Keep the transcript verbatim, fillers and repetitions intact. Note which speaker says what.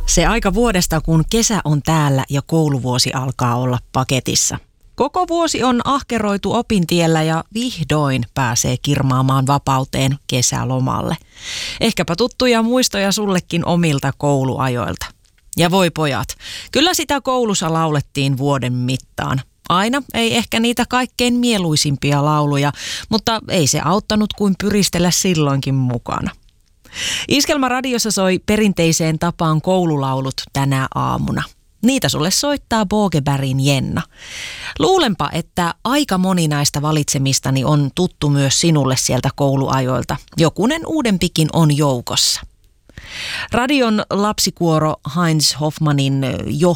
Speaker 1: Se aika vuodesta, kun kesä on täällä ja kouluvuosi alkaa olla paketissa. Koko vuosi on ahkeroitu opintiellä ja vihdoin pääsee kirmaamaan vapauteen kesälomalle. Ehkäpä tuttuja muistoja sullekin omilta kouluajoilta. Ja voi pojat, kyllä sitä koulussa laulettiin vuoden mittaan. Aina ei ehkä niitä kaikkein mieluisimpia lauluja, mutta ei se auttanut kuin pyristellä silloinkin mukana. Iskelmäradiossa soi perinteiseen tapaan koululaulut tänä aamuna. Niitä sulle soittaa Bogebergin Jenna. Luulenpa, että aika moni näistä valitsemistani on tuttu myös sinulle sieltä kouluajoilta. Jokunen uudempikin on joukossa. Radion lapsikuoro Heinz Hoffmannin Jo